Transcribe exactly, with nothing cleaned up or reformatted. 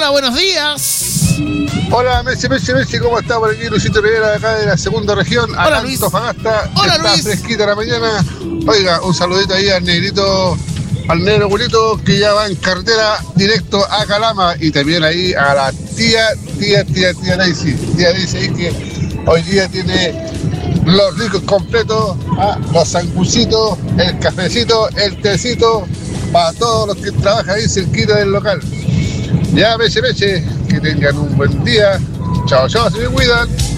Hola, buenos días. Hola, Messi, Messi, Messi, ¿cómo está por aquí? Luisito Rivera, de acá de la segunda región, Hola, Luis. Antofagasta. Hola, Está Luis. fresquita la mañana. Oiga, un saludito ahí al negrito, al negro bonito que ya va en carretera directo a Calama, y también ahí a la tía, tía, tía, tía Daisy. Tía Daisy ahí que hoy día tiene los ricos completos, ah, los sanguchitos, el cafecito, el tecito, para todos los que trabajan ahí cerquita del local. Ya, Meche, Meche, que tengan un buen día. Chao, chao, se me cuidan.